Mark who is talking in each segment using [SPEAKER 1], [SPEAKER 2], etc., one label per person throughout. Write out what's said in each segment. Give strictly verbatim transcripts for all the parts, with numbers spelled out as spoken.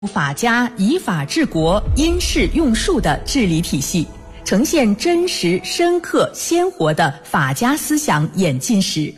[SPEAKER 1] 法家以法治国、因势用术的治理体系，呈现真实、深刻、鲜活的法家思想演进史。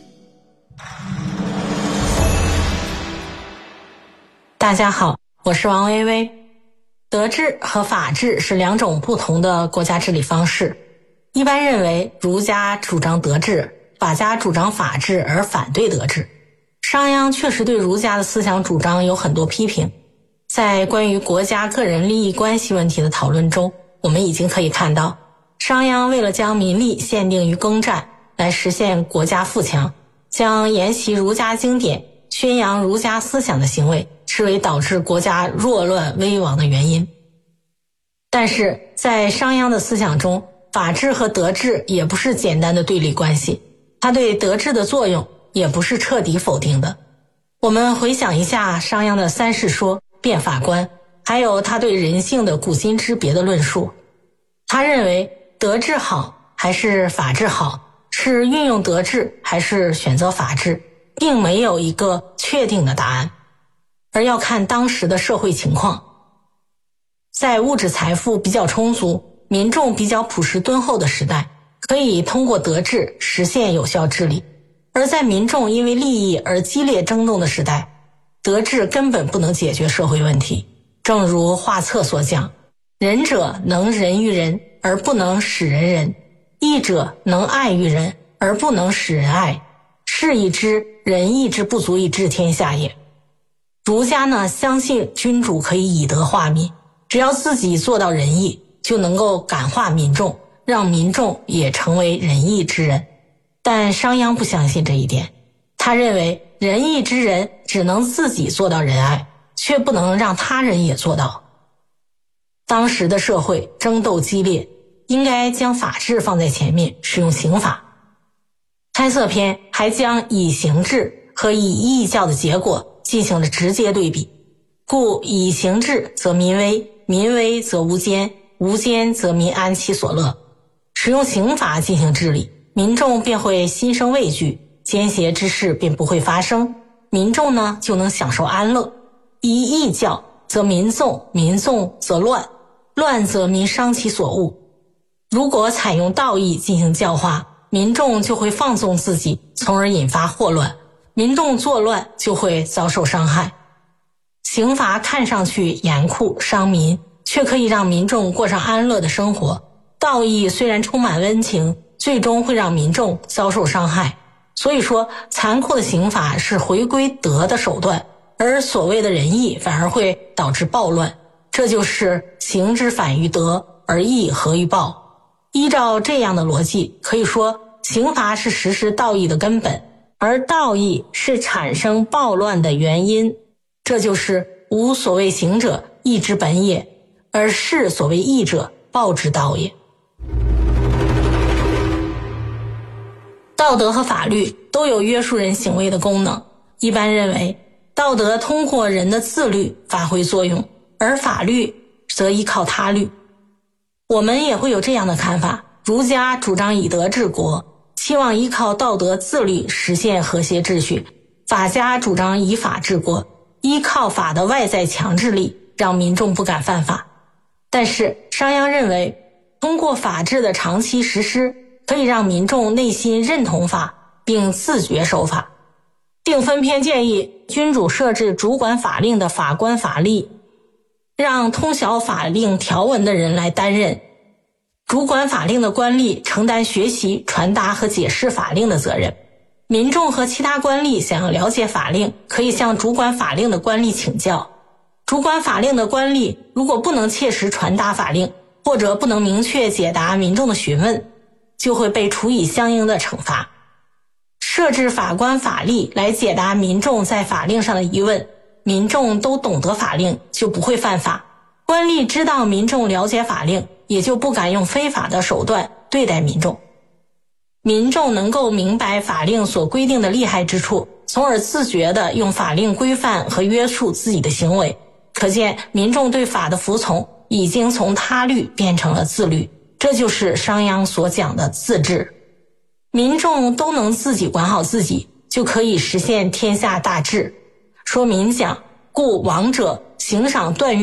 [SPEAKER 2] 大家好，我是王薇薇。德治和法治是两种不同的国家治理方式。一般认为，儒家主张德治，法家主张法治而反对德治。商鞅确实对儒家的思想主张有很多批评。在关于国家个人利益关系问题的讨论中，我们已经可以看到，商鞅为了将民力限定于耕战，来实现国家富强，将沿袭儒家经典、宣扬儒家思想的行为视为导致国家弱乱危亡的原因。但是在商鞅的思想中，法治和德治也不是简单的对立关系，他对德治的作用也不是彻底否定的。我们回想一下商鞅的三世说、变法观，还有他对人性的古今之别的论述。他认为德治好还是法治好，是运用德治还是选择法治，并没有一个确定的答案，而要看当时的社会情况。在物质财富比较充足、民众比较朴实敦厚的时代，可以通过德治实现有效治理；而在民众因为利益而激烈争斗的时代，德治根本不能解决社会问题。正如画册所讲，仁者能仁于人，而不能使人仁；义者能爱于人，而不能使人爱。是以知仁义之不足以治天下也。儒家呢，相信君主可以以德化民，只要自己做到仁义，就能够感化民众，让民众也成为仁义之人。但商鞅不相信这一点，他认为仁义之人只能自己做到仁爱，却不能让他人也做到。当时的社会争斗激烈，应该将法治放在前面，使用刑法。开塞篇还将以刑治和以义教的结果进行了直接对比。故以刑治则民危，民危则无奸，无奸则民安其所乐。使用刑法进行治理，民众便会心生畏惧，奸邪之事便不会发生，民众呢就能享受安乐。以义教则民纵，民纵则乱，乱则民伤其所恶。如果采用道义进行教化，民众就会放纵自己，从而引发祸乱，民众作乱就会遭受伤害。刑罚看上去严酷伤民，却可以让民众过上安乐的生活。道义虽然充满温情，最终会让民众遭受伤害。所以说，残酷的刑罚是回归德的手段，而所谓的仁义反而会导致暴乱。这就是刑之反于德，而义合于暴。依照这样的逻辑，可以说刑罚是实施道义的根本，而道义是产生暴乱的原因。这就是无所谓刑者，义之本也，而是所谓义者，暴之道也。道德和法律都有约束人行为的功能。一般认为，道德通过人的自律发挥作用，而法律则依靠他律。我们也会有这样的看法，儒家主张以德治国，期望依靠道德自律实现和谐秩序；法家主张以法治国，依靠法的外在强制力，让民众不敢犯法。但是商鞅认为，通过法治的长期实施，可以让民众内心认同法，并自觉守法。定分篇建议君主设置主管法令的法官法吏，让通晓法令条文的人来担任。主管法令的官吏承担学习、传达和解释法令的责任。民众和其他官吏想要了解法令，可以向主管法令的官吏请教。主管法令的官吏如果不能切实传达法令，或者不能明确解答民众的询问，就会被处以相应的惩罚。设置法官法吏来解答民众在法令上的疑问，民众都懂得法令，就不会犯法。官吏知道民众了解法令，也就不敢用非法的手段对待民众。民众能够明白法令所规定的利害之处，从而自觉地用法令规范和约束自己的行为。可见民众对法的服从已经从他律变成了自律，这就是商鞅所讲的自治。民众都能自己管好自己，就可以实现天下大治。说民讲， 故王者行赏断